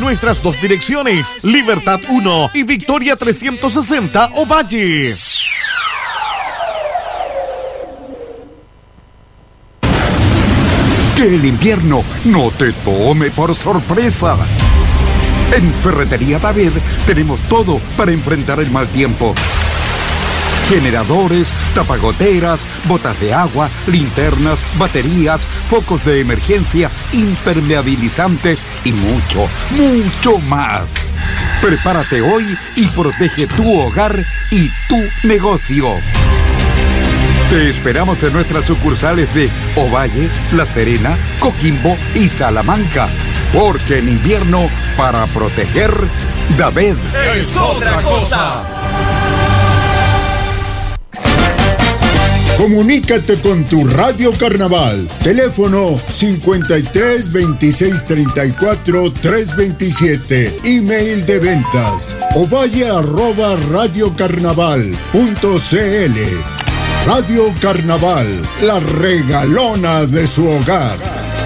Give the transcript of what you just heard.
nuestras dos direcciones, Libertad 1 y Victoria 360 Ovalle. Que el invierno no te tome por sorpresa. En Ferretería David tenemos todo para enfrentar el mal tiempo. Generadores, tapagoteras, botas de agua, linternas, baterías, focos de emergencia, impermeabilizantes y mucho, mucho más. Prepárate hoy y protege tu hogar y tu negocio. Te esperamos en nuestras sucursales de Ovalle, La Serena, Coquimbo y Salamanca. Porque en invierno, para proteger, David es otra cosa. Comunícate con tu Radio Carnaval. Teléfono 53 26 34 327. Email de ventas ovalle@radiocarnaval.cl. Radio Carnaval, la regalona de su hogar.